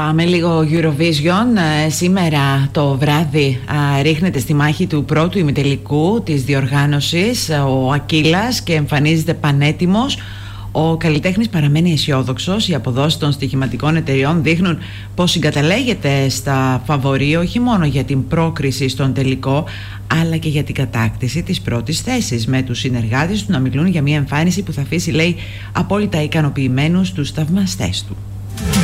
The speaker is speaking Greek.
Πάμε λίγο Eurovision. Σήμερα το βράδυ ρίχνεται στη μάχη του πρώτου ημιτελικού της διοργάνωσης ο Ακύλας και εμφανίζεται πανέτοιμος. Ο καλλιτέχνης παραμένει αισιόδοξος. Οι αποδόσεις των στοιχηματικών εταιριών δείχνουν πως συγκαταλέγεται στα φαβορί όχι μόνο για την πρόκριση στον τελικό, αλλά και για την κατάκτηση της πρώτης θέσης, με τους συνεργάτες του να μιλούν για μια εμφάνιση που θα αφήσει, λέει, απόλυτα ικανοποιημένους τους θαυμαστές του.